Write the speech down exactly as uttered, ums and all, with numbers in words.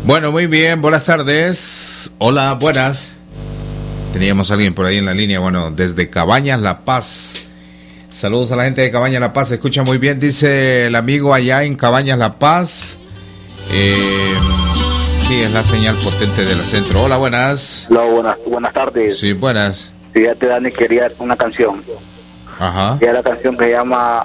Bueno, muy bien, buenas tardes. Hola, buenas. Teníamos a alguien por ahí en la línea, bueno, desde Cabañas, La Paz. Saludos a la gente de Cabañas, La Paz, se escucha muy bien, dice el amigo allá en Cabañas, La Paz. Eh, sí, es la señal potente del centro. Hola, buenas. Hola, buenas, buenas tardes. Sí, buenas. Fíjate, Dani, quería una canción. Ajá. Y la canción que se llama